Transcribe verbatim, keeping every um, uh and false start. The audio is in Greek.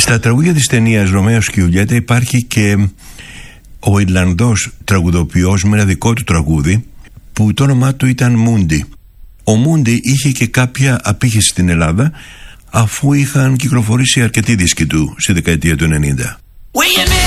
Στα τραγούδια της ταινίας Ρωμαίος και Ιουλιέτα υπάρχει και ο Ιρλανδός τραγουδοποιός με ένα δικό του τραγούδι που το όνομά του ήταν Μούντι. Ο Μούντι είχε και κάποια απήχηση στην Ελλάδα, αφού είχαν κυκλοφορήσει αρκετοί δίσκοι του στη δεκαετία του ενενήντα.